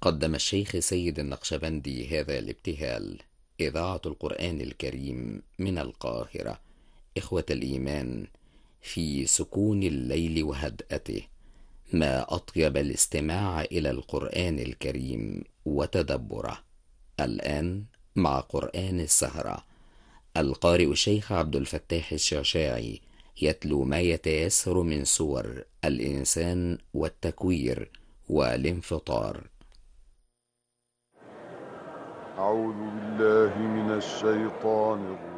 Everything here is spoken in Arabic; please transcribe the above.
قدم الشيخ سيد النقشبندي هذا الابتهال. إذاعة القرآن الكريم من القاهرة. إخوة الإيمان، في سكون الليل وهدأته، ما أطيب الاستماع إلى القرآن الكريم وتدبره. الآن مع قرآن السهرة، القارئ الشيخ عبد الفتاح الشعشاعي يتلو ما يتيسر من سور الإنسان والتكوير والانفطار. أعوذ بالله من الشيطان